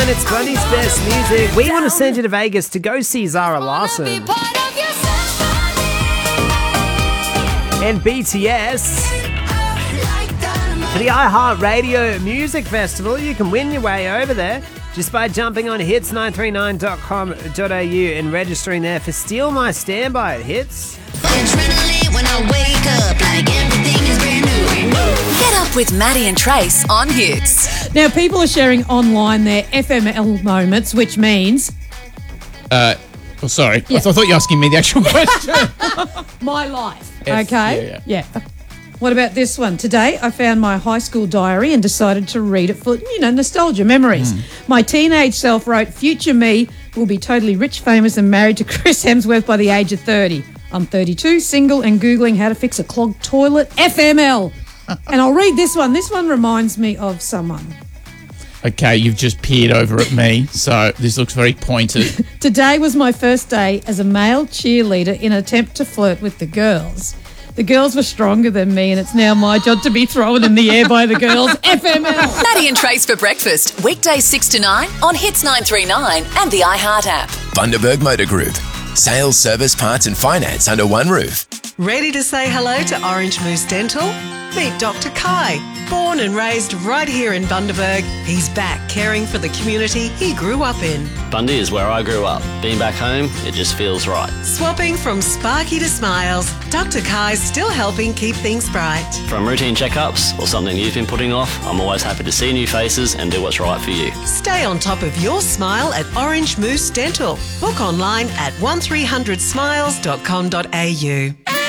7. It's Bundy's best music. We want to send you to Vegas to go see Zara Larsson and BTS for the iHeartRadio Music Festival. You can win your way over there just by jumping on hits939.com.au and registering there for Steal My Standby at Hits. Adrenaline when I wake up, like everything is brand new. Get up with Maddie and Trace on Hits. Now, people are sharing online their FML moments, which means... sorry. Yeah. I thought you were asking me the actual question. my life. F, Okay? yeah. What about this one? Today, I found my high school diary and decided to read it for, nostalgia, memories. My teenage self wrote, "Future me will be totally rich, famous and married to Chris Hemsworth by the age of 30. I'm 32, single and Googling how to fix a clogged toilet. FML." And I'll read this one. This one reminds me of someone. Okay, you've just peered over at me, so this looks very pointed. Today was my first day as a male cheerleader in an attempt to flirt with the girls. The girls were stronger than me, and it's now my job to be thrown in the air by the girls. FML. Maddie and Trace for breakfast. Weekdays 6 to 9 on Hits 939 and the iHeart app. Bundaberg Motor Group. Sales, service, parts and finance under one roof. Ready to say hello to Orange Moose Dental? Meet Dr. Kai. Born and raised right here in Bundaberg, he's back caring for the community he grew up in. Bundy is where I grew up. Being back home, it just feels right. Swapping from sparky to smiles, Dr. Kai's still helping keep things bright. From routine checkups or something you've been putting off, I'm always happy to see new faces and do what's right for you. Stay on top of your smile at Orange Moose Dental. Book online at 1300smiles.com.au.